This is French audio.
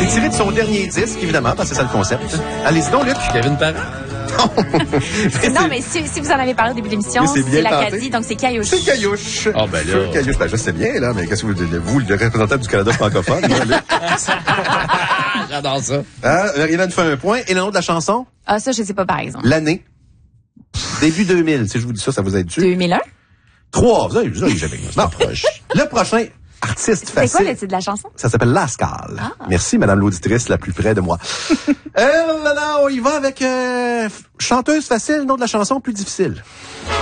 tiré de son dernier disque, évidemment, parce que c'est ça le concept. Allez-y donc, Luc. Kevin Parent. Non, mais si vous en avez parlé au début de l'émission, Mais c'est bien c'est l'Acadie, tenté. donc c'est Caillouche. C'est Caillouche. Ah, ben là. Feu Caillouche. Ben, je sais bien, là, mais qu'est-ce que vous, le représentant du Canada francophone, là, Luc? J'adore ça. Marie-Hélène nous fait un point. Et le nom de la chanson? Ah, ça, je sais pas, par exemple. L'année. Début 2000. Si je vous dis ça, ça vous aide dessus? 2001? 3. Vous avez jamais non, proche. Le prochain artiste C'est facile. quoi le titre de la chanson? Ça s'appelle Lascal. Merci, madame l'auditrice la plus près de moi. Là, on y va avec chanteuse facile, nom de la chanson plus difficile.